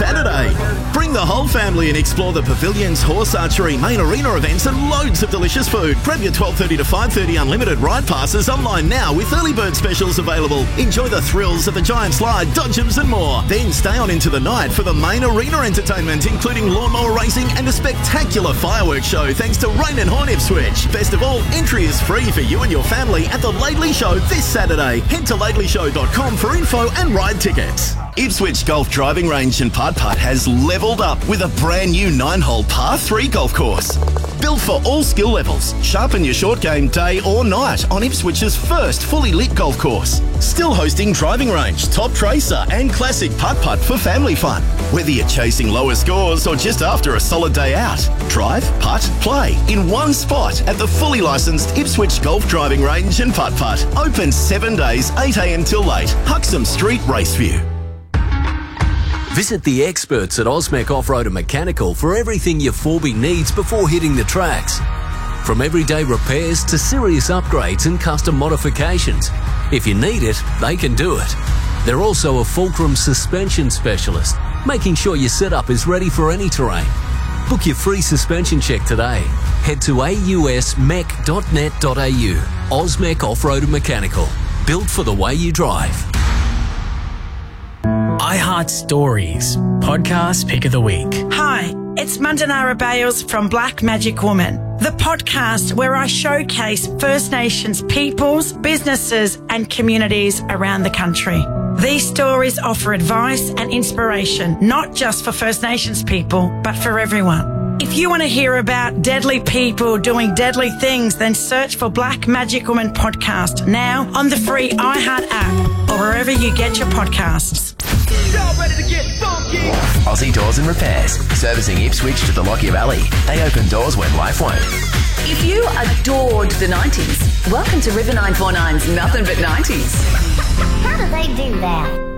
Saturday. Bring the whole family and explore the Pavilions, horse archery, main arena events and loads of delicious food. Grab your 12:30 to 5:30 unlimited ride passes online now with early bird specials available. Enjoy the thrills of the giant slide, dodgems and more. Then stay on into the night for the main arena entertainment, including lawnmower racing and a spectacular fireworks show thanks to Rain and Horn Ipswich. Best of all, entry is free for you and your family at the Laidley Show this Saturday. Head to laidleyshow.com for info and ride tickets. Ipswich Golf Driving Range and Putt Putt has levelled up with a brand new 9-hole par 3 golf course. Built for all skill levels, sharpen your short game day or night on Ipswich's first fully lit golf course. Still hosting driving range, top tracer and classic putt putt for family fun. Whether you're chasing lower scores or just after a solid day out, drive, putt, play in one spot at the fully licensed Ipswich Golf Driving Range and Putt Putt. Open 7 days, 8 a.m. till late. Huxham Street, Raceview. Visit the experts at Osmec Off-Road and Mechanical for everything your 4B needs before hitting the tracks. From everyday repairs to serious upgrades and custom modifications. If you need it, they can do it. They're also a Fulcrum suspension specialist, making sure your setup is ready for any terrain. Book your free suspension check today. Head to ausmec.net.au. Osmec Off-Road and Mechanical. Built for the way you drive. iHeart Stories, podcast pick of the week. Hi, it's Mandanara Bales from Black Magic Woman, the podcast where I showcase First Nations peoples, businesses and communities around the country. These stories offer advice and inspiration, not just for First Nations people, but for everyone. If you want to hear about deadly people doing deadly things, then search for Black Magic Woman podcast now on the free iHeart app or wherever you get your podcasts. Y'all ready to get funky? Aussie Doors and Repairs, servicing Ipswich to the Lockyer Valley. They open doors when life won't. If you adored the 90s, welcome to River 949's Nothing But 90s. How do they do that?